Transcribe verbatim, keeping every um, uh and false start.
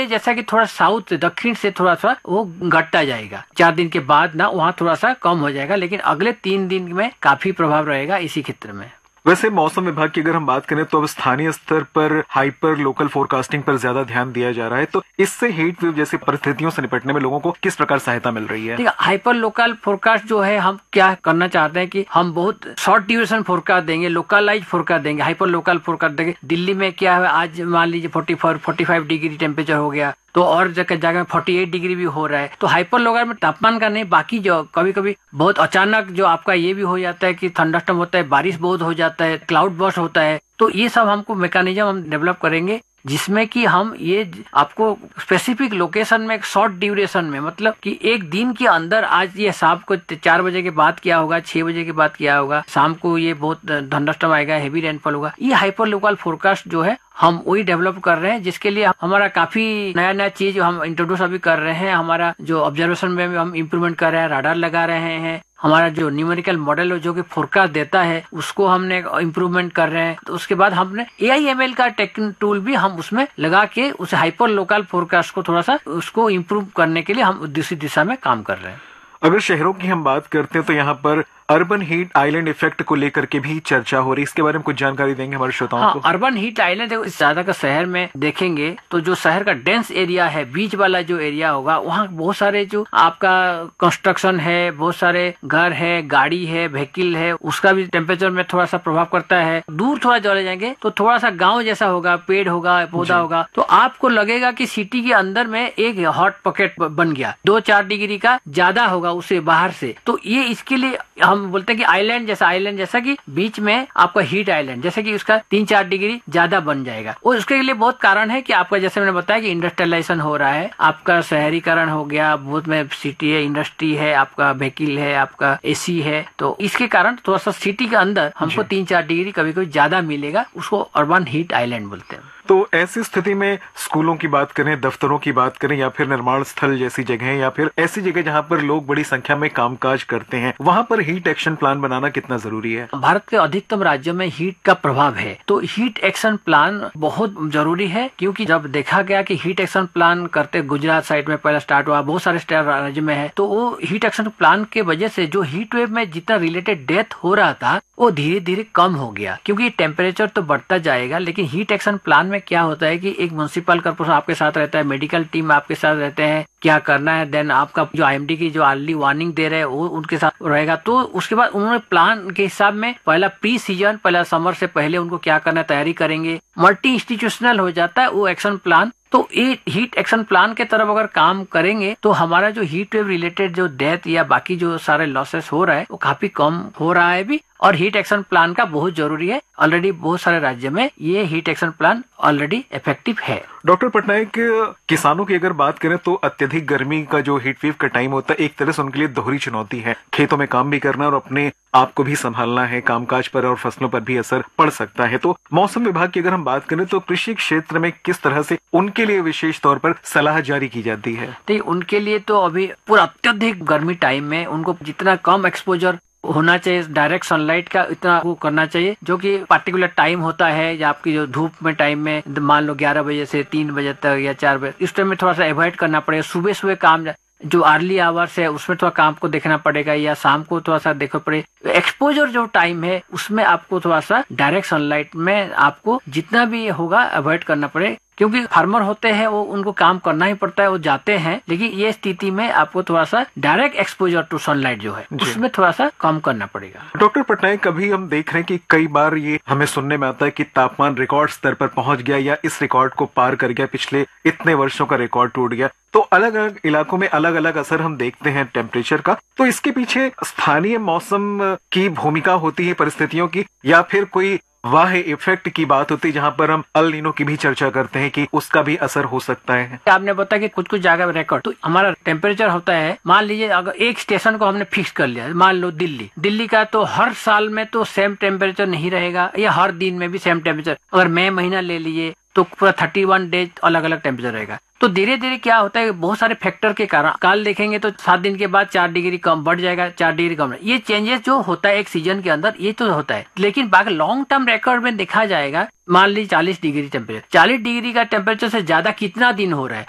धीरे जैसा कि थोड़ा साउथ दक्षिण से थोड़ा सा वो घटता जाएगा। चार दिन के बाद ना वहाँ थोड़ा सा कम हो जाएगा, लेकिन अगले तीन दिन में काफी प्रभाव रहेगा इसी क्षेत्र में। वैसे मौसम विभाग की अगर हम बात करें तो अब स्थानीय स्तर पर हाइपर लोकल फोरकास्टिंग पर ज्यादा ध्यान दिया जा रहा है, तो इससे हीट वेव जैसी परिस्थितियों से निपटने में लोगों को किस प्रकार सहायता मिल रही है? ठीक है, हाइपर लोकल फोरकास्ट जो है हम क्या करना चाहते हैं कि हम बहुत शॉर्ट ड्यूरेशन फोरकास्ट देंगे, लोकलाइज फोरकास्ट देंगे, हाइपर लोकल फोरकास्ट देंगे। दिल्ली में क्या है, आज मान लीजिए forty four forty five degree temperature हो गया, तो और जगह जगह में अड़तालीस डिग्री भी हो रहा है। तो हाइपर लोकल में तापमान का नहीं, बाकी जो कभी कभी बहुत अचानक जो आपका ये भी हो जाता है कि थंडरस्टॉर्म होता है, बारिश बहुत हो जाता है, क्लाउड बर्स्ट होता है। तो ये सब हमको मैकेनिज्म हम डेवलप करेंगे जिसमें कि हम ये आपको स्पेसिफिक लोकेशन में एक शॉर्ट ड्यूरेशन में, मतलब कि एक दिन के अंदर, आज ये शाम को चार बजे के बाद क्या होगा, छह बजे के बाद क्या होगा, शाम को ये बहुत थंडरस्टॉर्म आएगा, हेवी रेनफॉल होगा। ये हाइपर लोकल फोरकास्ट जो है हम वही डेवलप कर रहे हैं, जिसके लिए हमारा काफी नया नया चीज हम इंट्रोड्यूस अभी कर रहे हैं। हमारा जो ऑब्जर्वेशन में भी हम इम्प्रूवमेंट कर रहे हैं, राडार लगा रहे हैं, हमारा जो न्यूमेरिकल मॉडल जो कि फोरकास्ट देता है उसको हमने इम्प्रूवमेंट कर रहे हैं। तो उसके बाद हमने ए आई एम एल का टेक्निक टूल भी हम उसमें लगा के उस हाइपर लोकल फोरकास्ट को थोड़ा सा उसको इम्प्रूव करने के लिए हम दूसरी दिशा में काम कर रहे हैं। अगर शहरों की हम बात करते हैं तो यहाँ पर अर्बन हीट आइलैंड इफेक्ट को लेकर के भी चर्चा हो रही है, इसके बारे में कुछ जानकारी देंगे हमारे श्रोताओं हाँ, को? अर्बन हीट आइलैंड इस ज्यादा का शहर में देखेंगे तो जो शहर का डेंस एरिया है, बीच वाला जो एरिया होगा, वहाँ बहुत सारे जो आपका कंस्ट्रक्शन है, बहुत सारे घर है, गाड़ी है, व्हीकल है, उसका भी टेम्परेचर में थोड़ा सा प्रभाव करता है। दूर थोड़ा चले जाएंगे तो थोड़ा सा गाँव जैसा होगा, पेड़ होगा, पौधा होगा, तो आपको लगेगा कि सिटी के अंदर में एक हॉट पॉकेट बन गया, दो चार डिग्री का ज्यादा होगा उससे बाहर से। तो ये इसके लिए हम बोलते हैं कि आइलैंड जैसा, आइलैंड जैसा कि बीच में आपका हीट आइलैंड जैसे कि उसका तीन चार डिग्री ज्यादा बन जाएगा। और उसके लिए बहुत कारण है कि आपका, जैसे मैंने बताया कि इंडस्ट्रियलाइजेशन हो रहा है, आपका शहरीकरण हो गया, बहुत में सिटी है, इंडस्ट्री है, आपका व्हीकल है, आपका एसी है, तो इसके कारण थोड़ा सा सिटी के अंदर हमको तीन चार डिग्री कभी कभी ज्यादा मिलेगा, उसको अर्बन हीट आइलैंड बोलते हैं। तो ऐसी स्थिति में स्कूलों की बात करें, दफ्तरों की बात करें, या फिर निर्माण स्थल जैसी जगह, या फिर ऐसी जगह जहां पर लोग बड़ी संख्या में कामकाज करते हैं, वहां पर हीट एक्शन प्लान बनाना कितना जरूरी है? भारत के अधिकतम राज्यों में हीट का प्रभाव है, तो हीट एक्शन प्लान बहुत जरूरी है। क्योंकि जब देखा गया कि हीट एक्शन प्लान करते, गुजरात साइड में पहला स्टार्ट हुआ, बहुत सारे राज्य में है, तो वो हीट एक्शन प्लान के वजह से जो हीट वेव में जितना रिलेटेड डेथ हो रहा था वो धीरे धीरे कम हो गया। क्योंकि टेम्परेचर तो बढ़ता जाएगा, लेकिन हीट एक्शन प्लान में क्या होता है कि एक म्युनिसिपल कॉर्पोरेशन आपके साथ रहता है, मेडिकल टीम आपके साथ रहते हैं, क्या करना है, देन आपका जो आई एम डी की जो अर्ली वार्निंग दे रहे हैं वो उनके साथ रहेगा। तो उसके बाद उन्होंने प्लान के हिसाब में पहला प्री सीजन, पहला समर से पहले उनको क्या करना है तैयारी करेंगे, मल्टी इंस्टीट्यूशनल हो जाता है वो एक्शन प्लान। तो ये हीट एक्शन प्लान के तरफ अगर काम करेंगे तो हमारा जो हीट वेव रिलेटेड जो डेथ या बाकी जो सारे लॉसेस हो रहा है वो काफी कम हो रहा है भी। और हीट एक्शन प्लान का बहुत जरूरी है, ऑलरेडी बहुत सारे राज्य में ये heat action plan already effective है। डॉक्टर पटनायक, किसानों की अगर बात करें तो अत्यधिक गर्मी का जो हीट वेव का टाइम होता है, एक तरह से उनके लिए दोहरी चुनौती है। खेतों में काम भी करना और अपने आप को भी संभालना है, कामकाज पर और फसलों पर भी असर पड़ सकता है। तो मौसम विभाग की अगर हम बात करें तो कृषि क्षेत्र में किस तरह से उनके लिए विशेष तौर पर सलाह जारी की जाती है? तो उनके लिए तो अभी पूरा अत्यधिक गर्मी टाइम में उनको जितना कम एक्सपोजर होना चाहिए डायरेक्ट सनलाइट का, इतना वो करना चाहिए। जो कि पार्टिकुलर टाइम होता है या आपकी जो धूप में टाइम में, मान लो ग्यारह बजे से तीन बजे तक या चार बजे, इस टाइम में थोड़ा सा अवॉइड करना पड़ेगा। सुबह सुबह काम जो अर्ली आवर्स है उसमें थोड़ा काम को देखना पड़ेगा, या शाम को थोड़ा सा देखना पड़ेगा। एक्सपोजर जो टाइम है उसमें आपको थोड़ा सा डायरेक्ट सनलाइट में आपको जितना भी होगा अवॉइड करना पड़ेगा। क्योंकि फार्मर होते हैं वो उनको काम करना ही पड़ता है, वो जाते हैं, लेकिन ये स्थिति में आपको थोड़ा सा डायरेक्ट एक्सपोजर टू सनलाइट जो है उसमें थोड़ा सा कम करना पड़ेगा। डॉक्टर पटनायक, कभी हम देख रहे हैं कि कई बार ये हमें सुनने में आता है कि तापमान रिकॉर्ड स्तर पर पहुंच गया या इस रिकॉर्ड को पार कर गया, पिछले इतने वर्षों का रिकॉर्ड टूट गया। तो अलग अलग इलाकों में अलग अलग असर हम देखते हैं टेम्परेचर का। तो इसके पीछे स्थानीय मौसम की भूमिका होती है, परिस्थितियों की, या फिर कोई वाह इफेक्ट की बात होती है जहां पर हम अल नीनो की भी चर्चा करते हैं कि उसका भी असर हो सकता है? आपने बताया कि कुछ कुछ जगह में रिकॉर्ड, तो हमारा टेम्परेचर होता है, मान लीजिए अगर एक स्टेशन को हमने फिक्स कर लिया, मान लो दिल्ली दिल्ली का, तो हर साल में तो सेम टेम्परेचर नहीं रहेगा, या हर दिन में भी सेम टेम्परेचर। अगर मई महीना ले लिए तो पूरा थर्टी वन डेज अलग अलग टेम्परेचर रहेगा। तो धीरे धीरे क्या होता है, बहुत सारे फैक्टर के कारण काल देखेंगे तो सात दिन के बाद चार डिग्री कम बढ़ जाएगा, चार डिग्री कम। ये चेंजेस जो होता है एक सीजन के अंदर, ये तो होता है, लेकिन बाकी लॉन्ग टर्म रिकॉर्ड में देखा जाएगा, मान लीजिए चालीस डिग्री टेम्परेचर, चालीस डिग्री का टेम्परेचर से ज्यादा कितना दिन हो रहा है,